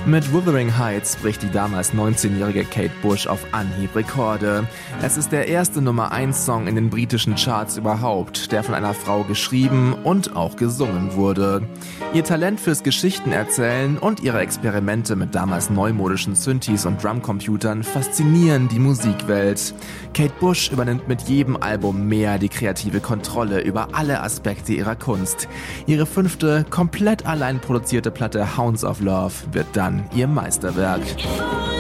Mit Wuthering Heights bricht die damals 19-jährige Kate Bush auf Anhieb Rekorde. Es ist der erste Nummer-1-Song in den britischen Charts überhaupt, der von einer Frau geschrieben und auch gesungen wurde. Ihr Talent fürs Geschichtenerzählen und ihre Experimente mit damals neumodischen Synthes und Drumcomputern faszinieren die Musikwelt. Kate Bush übernimmt mit jedem Album mehr die kreative Kontrolle über alle Aspekte ihrer Kunst. Ihre 5. komplett allein produzierte Platte Hounds of Love wird dann ihr Meisterwerk.